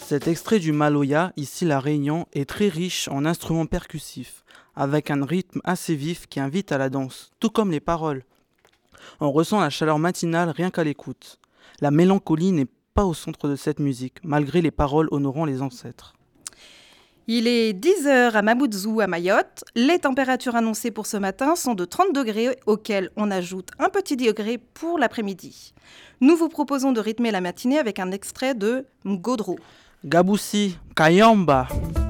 Cet extrait du Maloya, ici la Réunion, est très riche en instruments percussifs, avec un rythme assez vif qui invite à la danse, tout comme les paroles. On ressent la chaleur matinale rien qu'à l'écoute. La mélancolie n'est pas au centre de cette musique, malgré les paroles honorant les ancêtres. Il est 10 heures à Mamoudzou, à Mayotte. Les températures annoncées pour ce matin sont de 30 degrés, auxquels on ajoute un petit degré pour l'après-midi. Nous vous proposons de rythmer la matinée avec un extrait de Mgodro. Gaboussi, Kayamba.